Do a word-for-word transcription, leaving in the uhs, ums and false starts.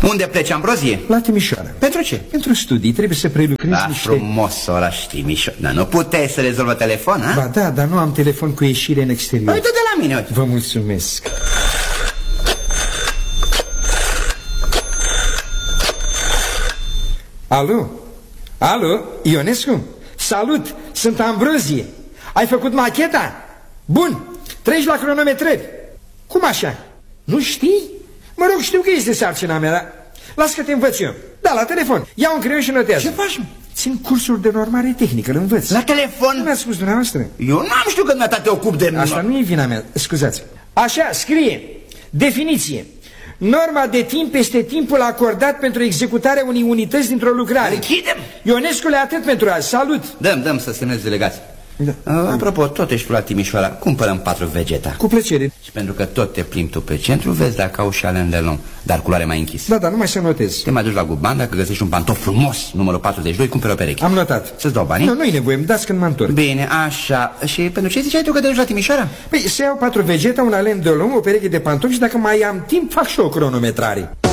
Unde pleci, Ambrozie? La Timișoara. Pentru ce? Pentru studii, trebuie să prelucrezi da, niște... frumos oraș Timișoara. Da, nu puteai să rezolvă telefon, ha? Ba da, dar nu am telefon cu ieșire în exterior. Uite de la mine, uite. Vă mulțumesc. Alo? Alo? Ionescu? Salut, sunt Ambrozie. Ai făcut macheta? Bun, treci la cronometrări. Cum așa? Nu știi? Mă rog, știu că este sarcina mea, dar las că te învăț eu. Da, la telefon, ia un creion și notează. Ce faci, mă? Țin cursuri de normare tehnică, îl învăț. La telefon? Nu mi-ați spus dumneavoastră. Eu n-am știut că dumneata te ocup de... Asta nu e vina mea, scuzați. Așa, scrie, definiție. Norma de timp este timpul acordat pentru executarea unei unități dintr-o lucrare. Închidem! Ionescule, atât pentru azi, salut! Dăm, dăm să semnezi delegați. Da. Uh, apropo, tot ești la Timișoara, cumpărăm patru Vegeta. Cu plăcere. Și pentru că tot te plimbi tu pe centru, vezi dacă au și Alain Delon, dar culoare mai închis. Da, da, nu mai să notez. Te mai duci la Guban, dacă găsești un pantof frumos, numărul patruzeci și doi, cumperi o pereche. Am notat. Să-ți dau banii? Nu, nu-i nevoie, îmi dați când mă întorc. Bine, așa. Și pentru ce ziceai tu că te duci la Timișoara? Păi să iau patru Vegeta, un Alain Delon, o pereche de pantofi și dacă mai am timp fac și o cronometrare.